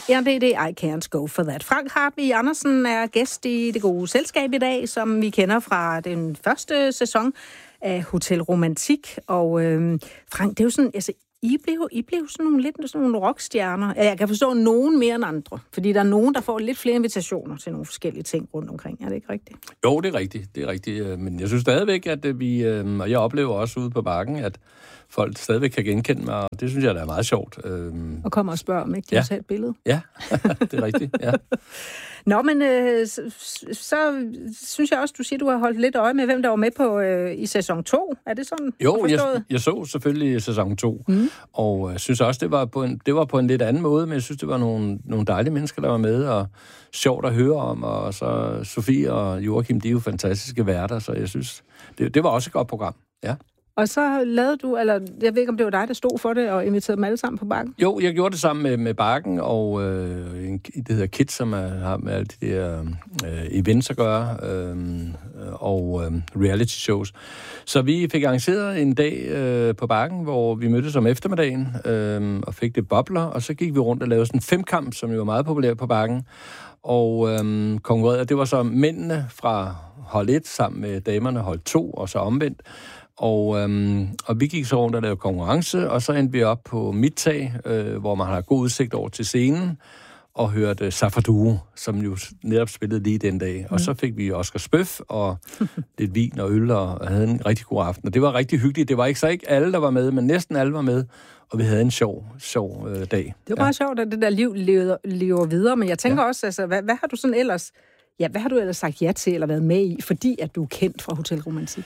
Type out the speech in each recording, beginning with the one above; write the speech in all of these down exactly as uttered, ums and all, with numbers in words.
Ja, det er det. I can't go for that. Frank Hartvig Andersen er gæst i Det Gode Selskab i dag, som vi kender fra den første sæson af Hotel Romantik. Og øh, Frank, det er jo sådan, altså, I blev, I blev sådan nogle, lidt sådan nogle rockstjerner. Jeg kan forstå nogen mere end andre, fordi der er nogen, der får lidt flere invitationer til nogle forskellige ting rundt omkring. Er det ikke rigtigt? Jo, det er rigtigt. Det er rigtigt. Men jeg synes stadigvæk, at vi, og jeg oplever også ude på Bakken, at folk stadigvæk kan genkende mig, og det synes jeg, der er meget sjovt. Og kommer og spørger, om ikke de ja. Har taget et billede? Ja, det er rigtigt, ja. Nå, men øh, så, så synes jeg også, du siger, du har holdt lidt øje med, hvem der var med på øh, i sæson to. Er det sådan? Jo, jeg, jeg så selvfølgelig sæson to, mm. og jeg synes også, det var, på en, det var på en lidt anden måde, men jeg synes, det var nogle, nogle dejlige mennesker, der var med, og sjovt at høre om, og så Sofie og Joachim, de er jo fantastiske værter, så jeg synes, det, det var også et godt program, ja. Og så lavede du, eller jeg ved ikke, om det var dig, der stod for det, og inviterede dem alle sammen på Bakken? Jo, jeg gjorde det sammen med, med Bakken, og øh, det hedder Kids, som er, har med alle de der øh, events at gøre, øh, og øh, reality shows. Så vi fik arrangeret en dag øh, på Bakken, hvor vi mødtes om eftermiddagen, øh, og fik det bobler, og så gik vi rundt og lavede sådan en femkamp, som jo var meget populær på Bakken, og øh, konkurrerede. Det var så mændene fra hold et sammen med damerne hold to, og så omvendt. Og, øhm, og vi gik så rundt og lavede konkurrence, og så endte vi op på Midtag, øh, hvor man har god udsigt over til scenen, og hørte Safadoo, som jo netop spillede lige den dag. Mm. Og så fik vi Oscar Spøf, og lidt vin og øl, og havde en rigtig god aften. Og det var rigtig hyggeligt. Det var ikke så ikke alle, der var med, men næsten alle var med, og vi havde en sjov, sjov øh, dag. Det var meget ja. sjovt, at det der liv lever, lever videre, men jeg tænker ja. også, altså, hvad, hvad har du sådan ellers, ja, hvad har du ellers sagt ja til, eller været med i, fordi at du er kendt fra Hotel Romantik?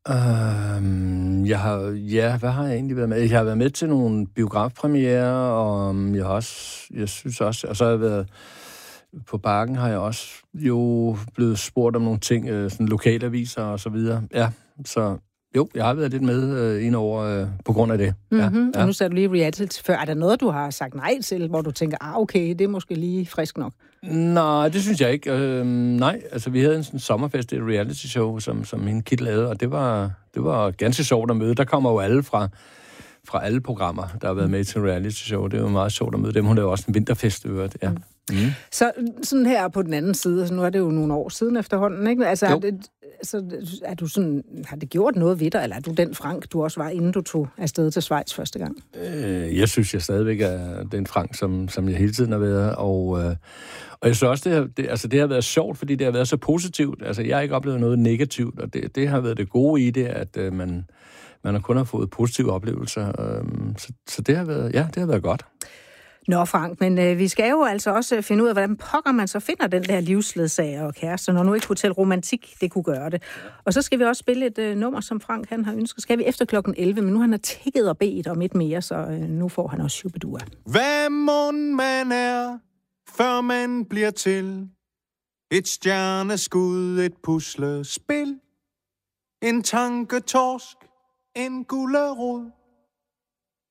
Um, jeg har, ja, hvad har jeg egentlig været med? Jeg har været med til nogle biografpremierer, og jeg har også, jeg synes også, og så har jeg været på Bakken, har jeg også jo blevet spurgt om nogle ting, sådan lokalaviser og så videre. Ja, så jo, jeg har været lidt med øh, ind over øh, på grund af det. Mm-hmm. Ja, ja. Og nu sagde du lige reality før. Er der noget, du har sagt nej til, hvor du tænker, ah okay, det er måske lige frisk nok? Nej, det synes jeg ikke. Øh, nej, altså vi havde en sådan sommerfest, et reality show, som, som min kid lavede, og det var, det var ganske sjovt at møde. Der kommer jo alle fra, fra alle programmer, der har været med til reality show. Det er jo meget sjovt at møde dem. Hun lavede også en vinterfest, øvrigt, ja. Mm. Mm. Så sådan her på den anden side, altså nu er det jo nogle år siden efterhånden, ikke? Altså, er det, altså er du sådan, har det gjort noget ved dig, eller er du den Frank, du også var, inden du tog afsted til Schweiz første gang? Øh, jeg synes, jeg stadigvæk er den Frank, som, som jeg hele tiden har været, og, øh, og jeg synes også, det har, det, altså, det har været sjovt, fordi det har været så positivt. Altså, jeg har ikke oplevet noget negativt, og det, det har været det gode i det, at øh, man, man har kun har fået positive oplevelser. Øh, så, så det har været, ja, det har været godt. Nå, Frank, men øh, vi skal jo altså også finde ud af, hvordan pokker man så finder den der livsledsager og kæreste, når nu ikke Hotel Romantik, det kunne gøre det. Og så skal vi også spille et øh, nummer, som Frank han har ønsket. Skal vi efter klokken elleve, men nu han har tækket og bedt om et mere, så øh, nu får han også Shubidua. Hvad mon man er, før man bliver til et stjerneskud, et puslespil, en tanketorsk, en gullerod.